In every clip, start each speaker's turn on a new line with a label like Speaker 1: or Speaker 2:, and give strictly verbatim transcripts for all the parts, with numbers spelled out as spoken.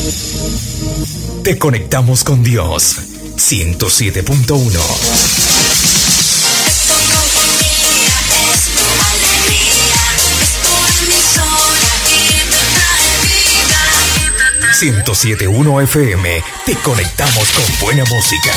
Speaker 1: Te conectamos con Dios. ciento siete punto uno. ciento siete punto uno F M. Te conectamos con buena música.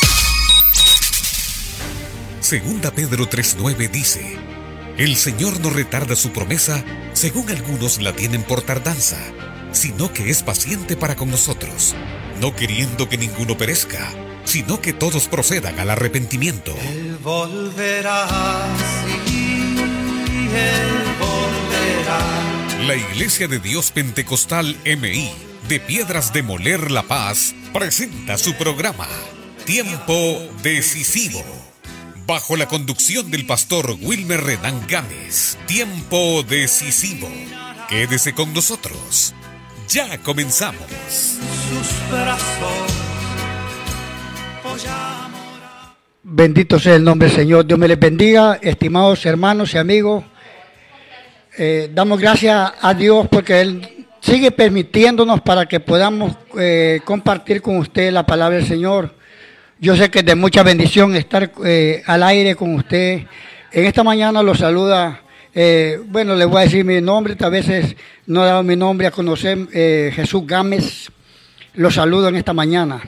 Speaker 2: Segunda Pedro tres nueve dice: el Señor no retarda su promesa, según algunos la tienen por tardanza, sino que es paciente para con nosotros, no queriendo que ninguno perezca, sino que todos procedan al arrepentimiento.
Speaker 3: Él volverá, sí, Él volverá.
Speaker 2: La Iglesia de Dios Pentecostal M I de Piedras de Moler La Paz presenta su programa Tiempo Decisivo, bajo la conducción del pastor Wilmer Renan Gámez. Tiempo Decisivo. Quédese con nosotros. Ya comenzamos.
Speaker 3: Sus brazos.
Speaker 4: Bendito sea el nombre del Señor. Dios me les bendiga, estimados hermanos y amigos. Eh, damos gracias a Dios porque Él sigue permitiéndonos para que podamos eh, compartir con usted la palabra del Señor. Yo sé que es de mucha bendición estar eh, al aire con usted. En esta mañana lo saluda, eh, bueno, les voy a decir mi nombre, a veces no he dado mi nombre a conocer, eh, Jesús Gámez. Lo saludo en esta mañana.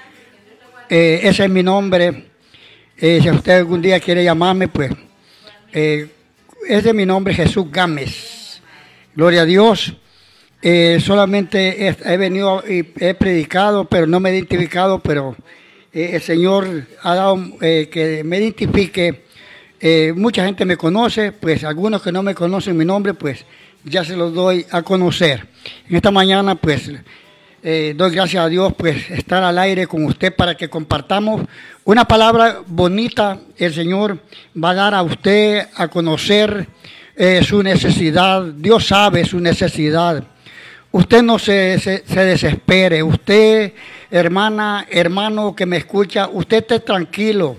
Speaker 4: Eh, ese es mi nombre. Eh, si usted algún día quiere llamarme, pues, eh, ese es mi nombre, Jesús Gámez. Gloria a Dios. Eh, solamente he, he venido y he predicado, pero no me he identificado, pero eh, el Señor ha dado eh, que me identifique. Eh, mucha gente me conoce, pues algunos que no me conocen mi nombre, pues ya se los doy a conocer. En esta mañana, pues, eh, doy gracias a Dios, pues, estar al aire con usted para que compartamos una palabra bonita. El Señor va a dar a usted a conocer eh, su necesidad. Dios sabe su necesidad. Usted no se, se, se desespere. Usted, hermana, hermano que me escucha, usted esté tranquilo.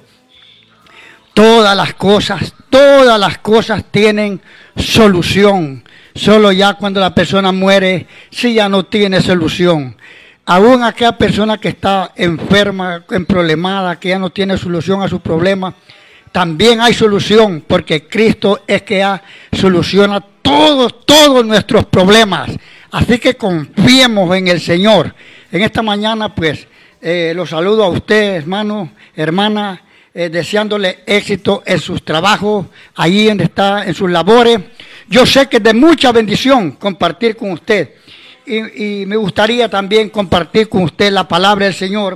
Speaker 4: Todas las cosas, todas las cosas tienen solución. Solo ya cuando la persona muere, sí ya no tiene solución. Aún aquella persona que está enferma, emproblemada, que ya no tiene solución a sus problemas, también hay solución, porque Cristo es que ya soluciona todos, todos nuestros problemas. Así que confiemos en el Señor. En esta mañana, pues, eh, los saludo a usted, hermano, hermana, eh, deseándole éxito en sus trabajos, allí donde está, en sus labores. Yo sé que es de mucha bendición compartir con usted. Y, y me gustaría también compartir con usted la palabra del Señor.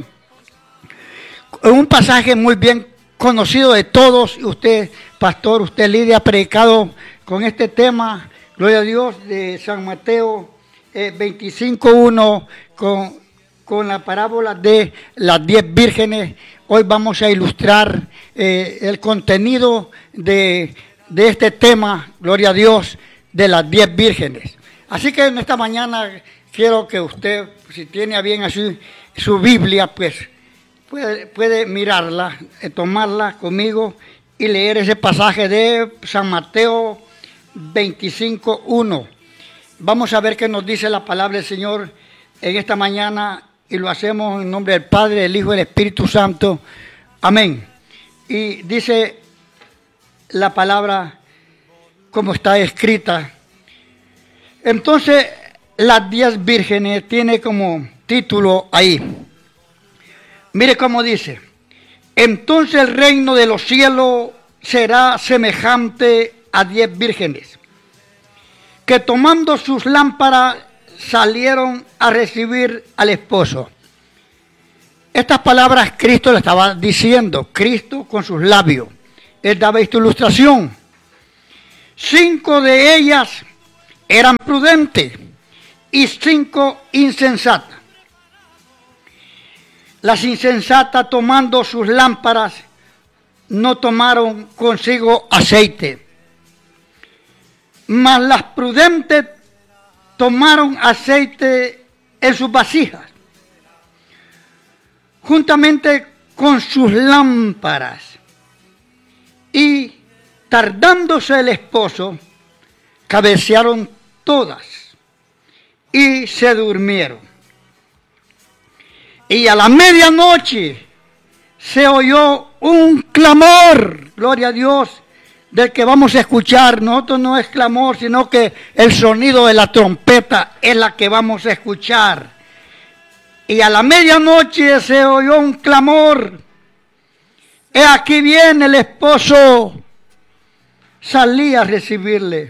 Speaker 4: Un pasaje muy bien conocido de todos. Usted, pastor, usted líder, ha predicado con este tema, gloria a Dios, de San Mateo eh, veinticinco uno, con, con la parábola de las diez vírgenes. Hoy vamos a ilustrar eh, el contenido de, de este tema, gloria a Dios, de las diez vírgenes. Así que en esta mañana quiero que usted, si tiene a bien así su Biblia, pues puede, puede mirarla, eh, tomarla conmigo y leer ese pasaje de San Mateo veinticinco uno. Vamos a ver qué nos dice la palabra del Señor en esta mañana, y lo hacemos en nombre del Padre, del Hijo y del Espíritu Santo. Amén. Y dice la palabra como está escrita. Entonces, las diez vírgenes tiene como título ahí. Mire cómo dice: entonces el reino de los cielos será semejante a diez vírgenes, que tomando sus lámparas salieron a recibir al esposo. Estas palabras Cristo le estaba diciendo, Cristo con sus labios. Él daba esta ilustración. Cinco de ellas eran prudentes y cinco insensatas. Las insensatas, tomando sus lámparas, no tomaron consigo aceite, mas las prudentes tomaron aceite en sus vasijas, juntamente con sus lámparas. Y tardándose el esposo, cabecearon todas y se durmieron. Y a la medianoche se oyó un clamor, gloria a Dios, del que vamos a escuchar. Nosotros no es clamor, sino que el sonido de la trompeta es la que vamos a escuchar. Y a la medianoche se oyó un clamor. He aquí viene el esposo. Salí a recibirle.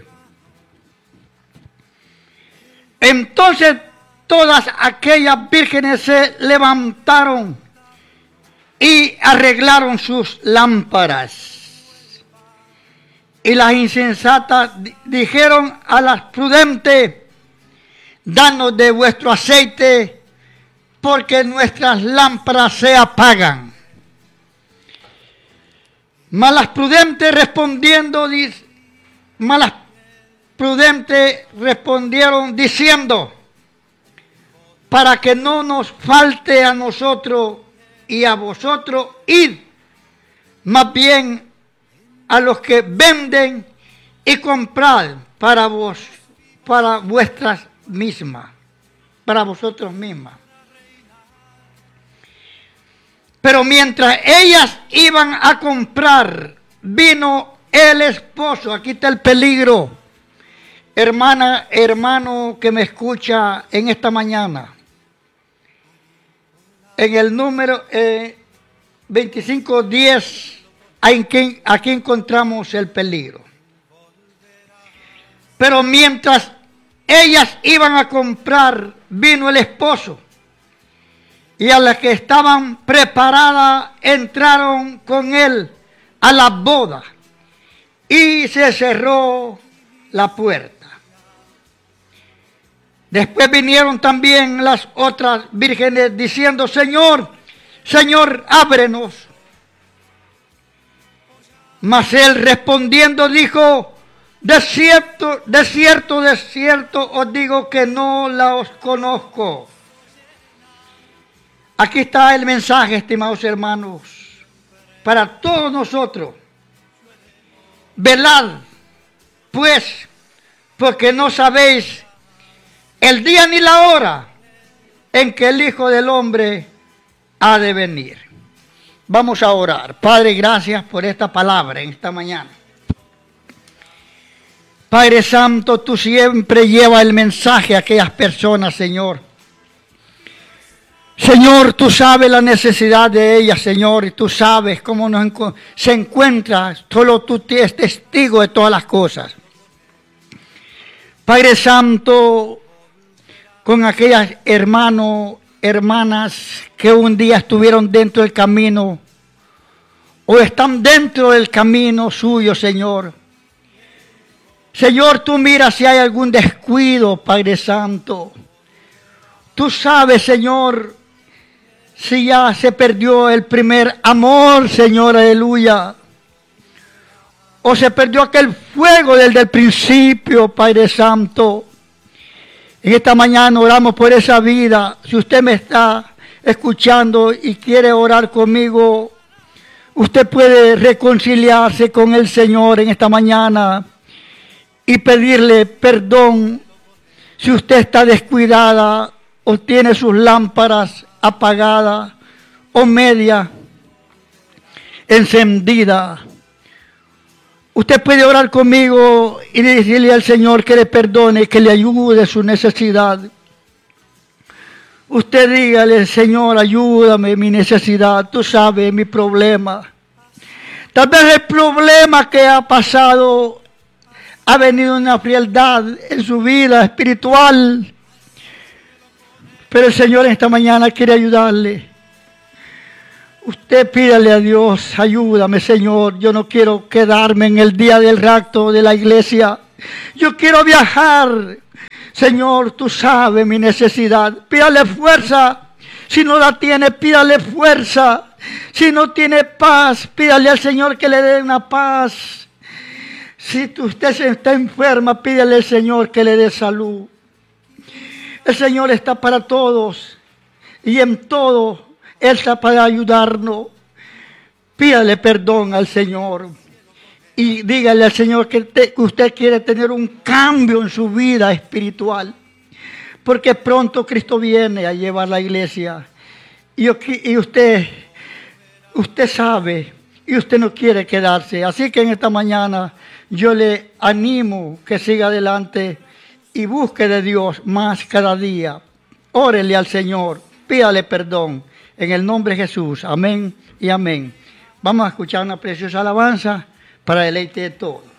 Speaker 4: Entonces todas aquellas vírgenes se levantaron y arreglaron sus lámparas. Y las insensatas dijeron a las prudentes: danos de vuestro aceite, porque nuestras lámparas se apagan. Mas las prudentes respondiendo, mas las prudentes respondieron diciendo: para que no nos falte a nosotros y a vosotros, id más bien a los que venden y comprad para vos, para vuestras mismas, para vosotros mismas. Pero mientras ellas iban a comprar, vino el esposo. Aquí está el peligro. Hermana, hermano que me escucha en esta mañana. En el número eh, veinticinco diez, aquí, aquí encontramos el peligro. Pero mientras ellas iban a comprar, vino el esposo. Y a las que estaban preparadas entraron con él a la boda. Y se cerró la puerta. Después vinieron también las otras vírgenes diciendo: Señor, Señor, ábrenos. Mas él respondiendo dijo: de cierto, de cierto, de cierto os digo que no la os conozco. Aquí está el mensaje, estimados hermanos, para todos nosotros. Velad, pues, porque no sabéis el día ni la hora en que el Hijo del Hombre ha de venir. Vamos a orar. Padre, gracias por esta palabra en esta mañana. Padre Santo, tú siempre llevas el mensaje a aquellas personas, Señor. Señor, tú sabes la necesidad de ellas, Señor, y tú sabes cómo nos encu- se encuentra. Solo tú eres testigo de todas las cosas. Padre Santo, con aquellas hermanos, hermanas que un día estuvieron dentro del camino o están dentro del camino suyo, Señor. Señor, tú miras si hay algún descuido, Padre Santo. Tú sabes, Señor, si ya se perdió el primer amor, Señor, aleluya. O se perdió aquel fuego desde el principio, Padre Santo. En esta mañana oramos por esa vida. Si usted me está escuchando y quiere orar conmigo, usted puede reconciliarse con el Señor en esta mañana y pedirle perdón si usted está descuidada o tiene sus lámparas apagadas o media encendida. Usted puede orar conmigo y decirle al Señor que le perdone, que le ayude su necesidad. Usted dígale: Señor, ayúdame en mi necesidad, tú sabes mi problema. Tal vez el problema que ha pasado ha venido una frialdad en su vida espiritual. Pero el Señor en esta mañana quiere ayudarle. Usted pídale a Dios: ayúdame, Señor. Yo no quiero quedarme en el día del rapto de la iglesia. Yo quiero viajar. Señor, tú sabes mi necesidad. Pídale fuerza. Si no la tiene, pídale fuerza. Si no tiene paz, pídale al Señor que le dé una paz. Si usted se está enferma, pídale al Señor que le dé salud. El Señor está para todos y en todo Él está para ayudarnos. Pídale perdón al Señor y dígale al Señor que, te, que usted quiere tener un cambio en su vida espiritual, porque pronto Cristo viene a llevar la iglesia y, y usted, usted sabe y usted no quiere quedarse. Así que en esta mañana yo le animo que siga adelante y busque de Dios más cada día. Órele al Señor, pídale perdón en el nombre de Jesús. Amén y amén. Vamos a escuchar una preciosa alabanza para deleite de todos.